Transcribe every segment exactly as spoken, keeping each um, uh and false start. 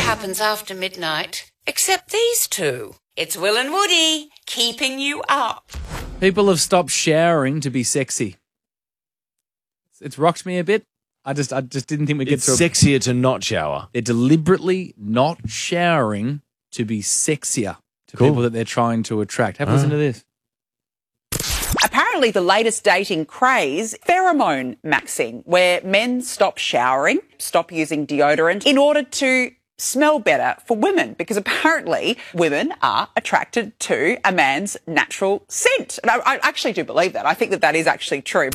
happens after midnight, except these two. It's Will and Woody, keeping you up. People have stopped showering to be sexy. It's rocked me a bit. I just I just didn't think we'd get It's through. sexier to not shower. They're deliberately not showering to be sexier to Cool. people that they're trying to attract. Have a listen to this. Apparently, the latest dating craze, pheromone maxing, where men stop showering, stop using deodorant in order to smell better for women, because apparently women are attracted to a man's natural scent. And I, I actually do believe that. I think that that is actually true.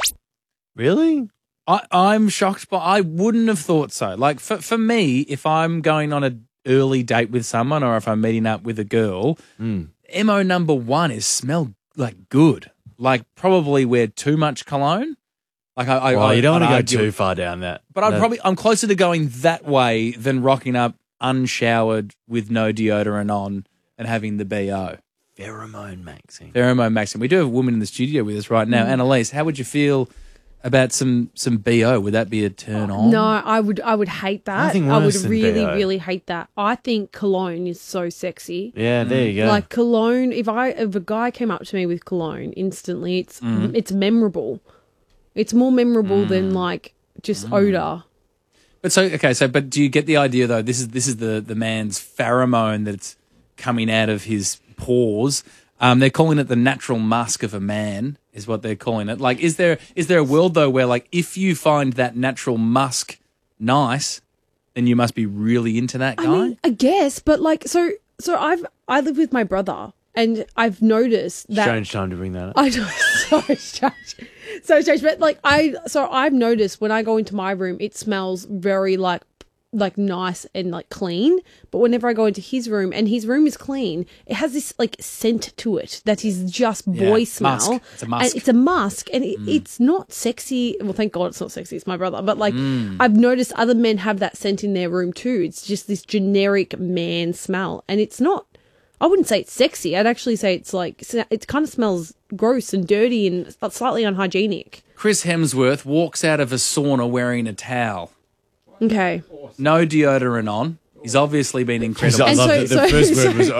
Really? I, I'm shocked, but I wouldn't have thought so. Like for for me, if I'm going on an early date with someone, or if I'm meeting up with a girl, Mm. M O number one is smell like good. Like probably wear too much cologne. Like I, I Well, I, you don't want I'd to go argue- too far down that. But I'm that- probably I'm closer to going that way than rocking up unshowered with no deodorant on and having the B O. Pheromone maxing. Pheromone maxing. We do have a woman in the studio with us right now. Mm. Annalise, how would you feel about some some B O? Would that be a turn on? No, I would I would hate that. Nothing I would worse than really, B O. really hate that. I think cologne is so sexy. Yeah, there you go. Like cologne, if I if a guy came up to me with cologne, instantly it's Mm. it's memorable. It's more memorable than like just odor. But so okay, so but do you get the idea though? This is this is the the man's pheromone that's coming out of his pores. Um, they're calling it the natural musk of a man, is what they're calling it. Like, is there is there a world though where like if you find that natural musk nice, then you must be really into that guy? I mean, I guess, but like so so I've I live with my brother and I've noticed that Strange time to bring that up. I know, so strange. So strange. But like I so I've noticed when I go into my room it smells very like like nice and like clean. But whenever I go into his room and his room is clean, it has this like scent to it that is just boy Yeah, smell. musk. It's a musk. And it's a musk and it, Mm. it's not sexy. Well, thank God it's not sexy. It's my brother. But like Mm. I've noticed other men have that scent in their room too. It's just this generic man smell. And it's not, I wouldn't say it's sexy. I'd actually say it's like, it kind of smells gross and dirty and slightly unhygienic. Chris Hemsworth walks out of a sauna wearing a towel. Okay. No deodorant on. He's obviously been incredible. I And love so- that the so- first so- word was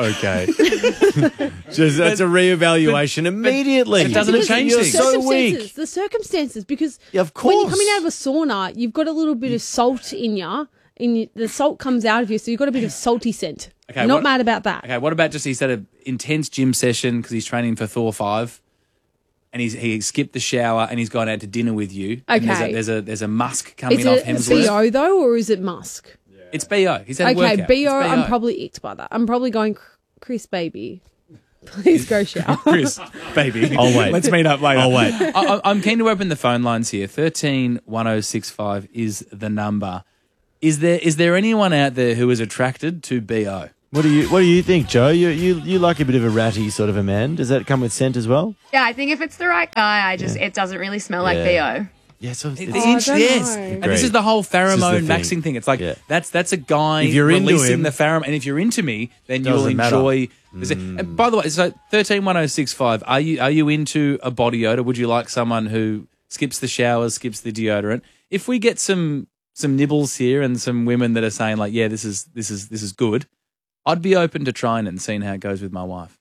okay. Just, that's a reevaluation immediately. it doesn't Because change the things. You're so circumstances- weak. The circumstances, because Yeah, of when you're course. coming out of a sauna, you've got a little bit of salt in you, and you, the salt comes out of you, so you've got a bit of salty scent. Okay, Not what- mad about that. Okay, what about just he's had an intense gym session because he's training for Thor five, and he's he skipped the shower and he's gone out to dinner with you. and there's a Okay. there's a there's a musk coming Is off it Hemsworth. B O though, or is it musk? It's B O. He's had a Okay, workout. B O, It's I'm probably icked by that. I'm probably going, Chris, baby, please go shower. Chris, baby. I'll wait. Let's meet up later. I'll wait. I, I- I'm keen to open the phone lines here. Thirteen one zero six five is the number. Is there is there anyone out there who is attracted to B O? What do you What do you think, Joe? You you you like a bit of a ratty sort of a man. Does that come with scent as well? Yeah, I think if it's the right guy, I just it doesn't really smell like B O. Yeah, so it's, It's Oh, I int- don't yes, know. and Agreed. this is the whole This is pheromone the thing. maxing thing. It's like Yeah. that's that's a guy If you're into releasing him- the pheromone, and if you're into me, then you'll Doesn't matter. enjoy. And by the way, so thirteen one zero six five. Are you are you into a body odor? Would you like someone who skips the showers, skips the deodorant? If we get some some nibbles here and some women that are saying like, yeah, this is this is this is good, I'd be open to trying it and seeing how it goes with my wife.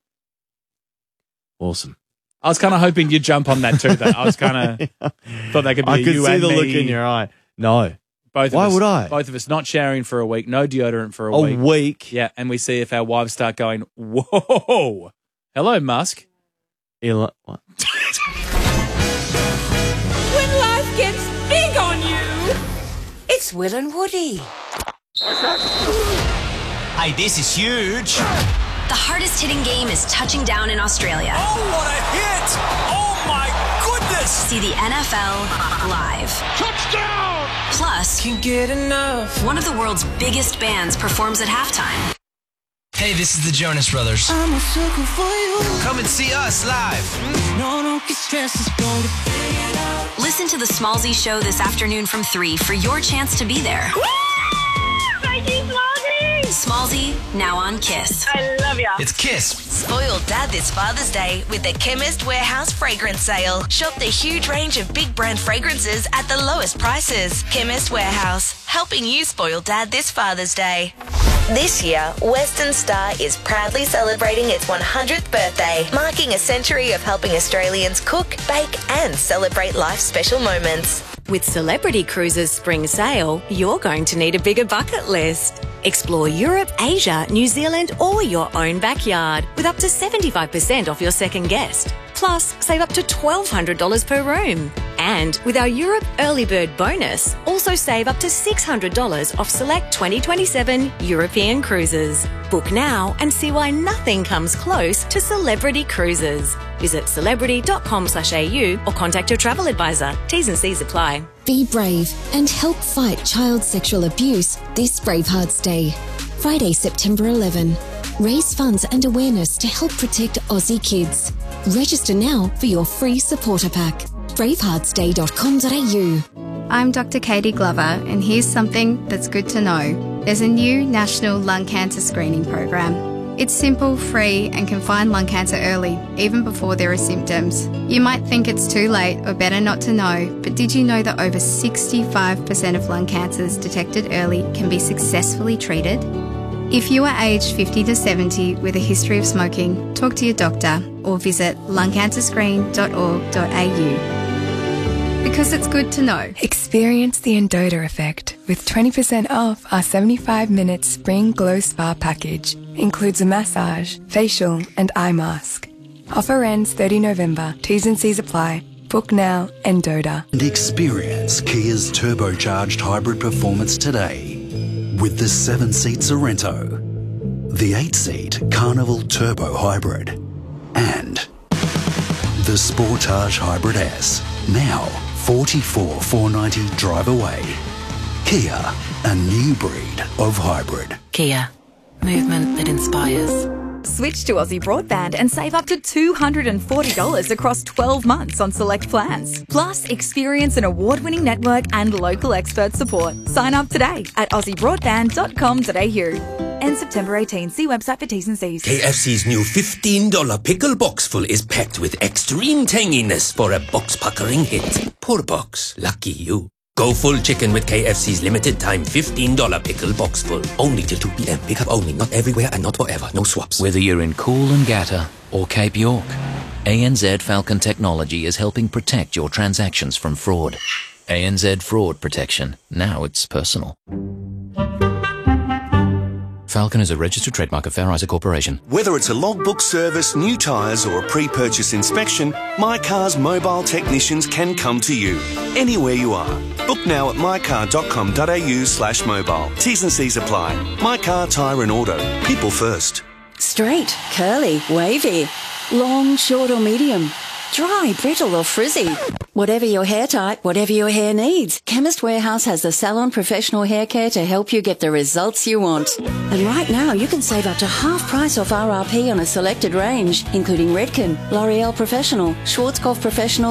awesome. I was kind of hoping you'd jump on that too. Though I was kind of thought that could be I a could you see and the me. look in your eye. No, Both of Why us, would I? Both of us not showering for a week, no deodorant for a, a week. week. Yeah, and we see if our wives start going, whoa, hello, Musk. Eli- what? When life gets big on you, it's Will and Woody. Hey, this is huge. The hardest hitting game is touching down in Australia. Oh, what a hit! Oh, my goodness! See the N F L live. Touchdown! Plus, Can't get enough. one of the world's biggest bands performs at halftime. Hey, this is the Jonas Brothers. I'm a sucker for you. Come and see us live. No, don't get stressed, it's going to figure it out. Listen to the Smallzy Show this afternoon from three for your chance to be there. Thank you, Smallzy! Smallzy, now on Kiss. I love ya. It's Kiss. Spoil Dad this Father's Day with the Chemist Warehouse Fragrance Sale. Shop the huge range of big brand fragrances at the lowest prices. Chemist Warehouse, helping you spoil Dad this Father's Day. This year, Western Star is proudly celebrating its one hundredth birthday, marking a century of helping Australians cook, bake and celebrate life's special moments. With Celebrity Cruises Spring Sale, you're going to need a bigger bucket list. Explore Europe, Asia, New Zealand or your own backyard with up to seventy-five percent off your second guest. Plus, save up to twelve hundred dollars per room. And with our Europe Early Bird bonus, also save up to six hundred dollars off select twenty twenty-seven European cruises. Book now and see why nothing comes close to Celebrity Cruises. Visit celebrity dot com slash a u or contact your travel advisor. T's and C's apply. Be brave and help fight child sexual abuse this Bravehearts Day. Friday, September eleventh. Raise funds and awareness to help protect Aussie kids. Register now for your free supporter pack. bravehearts day dot com dot a u. I'm Doctor Katie Glover, and here's something that's good to know. There's a new national lung cancer screening program. It's simple, free, and can find lung cancer early, even before there are symptoms. You might think it's too late or better not to know, but did you know that over sixty-five percent of lung cancers detected early can be successfully treated? If you are aged fifty to seventy with a history of smoking, talk to your doctor or visit lung cancer screen dot org dot a u. Because it's good to know. Experience the Endota effect with twenty percent off our seventy-five minute Spring Glow Spa package. Includes a massage, facial and eye mask. Offer ends thirtieth of November. T's and C's apply. Book now, Endota. And experience Kia's turbocharged hybrid performance today with the seven-seat Sorrento, the eight-seat Carnival Turbo Hybrid, and the Sportage Hybrid S. Now forty-four thousand four hundred ninety drive away. Kia, a new breed of hybrid. Kia, movement that inspires. Switch to Aussie Broadband and save up to two hundred forty dollars across twelve months on select plans. Plus, experience an award-winning network and local expert support. Sign up today at aussie broadband dot com dot a u. End September eighteenth. See website for T's and C's. K F C's new fifteen dollar pickle box full is packed with extreme tanginess for a box-puckering hit. Poor box. Lucky you. Go full chicken with K F C's limited time fifteen dollar pickle box full. Only till two p.m. Pick up only. Not everywhere and not forever. No swaps. Whether you're in Coolangatta or Cape York, A N Z Falcon Technology is helping protect your transactions from fraud. A N Z Fraud Protection. Now it's personal. Falcon is a registered trademark of Fair Isaac Corporation. Whether it's a logbook service, new tyres or a pre-purchase inspection, My Car's mobile technicians can come to you, anywhere you are. Book now at my car dot com dot a u slash mobile. T's and C's apply. My Car Tyre and Auto. People first. Straight, curly, wavy, long, short or medium, dry, brittle or frizzy. Whatever your hair type, whatever your hair needs, Chemist Warehouse has the salon professional hair care to help you get the results you want. And right now you can save up to half price off R R P on a selected range, including Redken, L'Oreal Professional, Schwarzkopf Professional,